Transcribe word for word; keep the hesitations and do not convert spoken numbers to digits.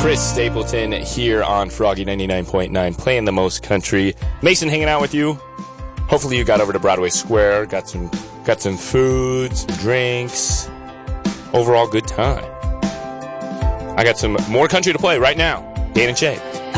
Chris Stapleton here on Froggy ninety-nine point nine, playing the most country. Mason hanging out with you. Hopefully you got over to Broadway Square, got some got some foods, drinks. Overall good time. I got some more country to play right now. Dan and Shay.